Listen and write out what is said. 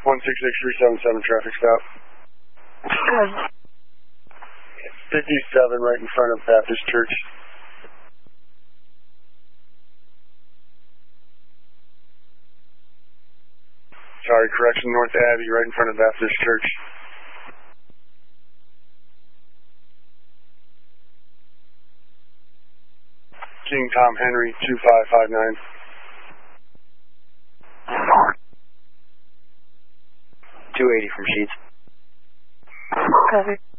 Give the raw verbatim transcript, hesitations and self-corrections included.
one six six three seven seven traffic stop. fifty-seven right in front of Baptist Church. Sorry, correction, North Abbey right in front of Baptist Church. King Tom Henry two five five nine. two eighty from Sheets. Cover.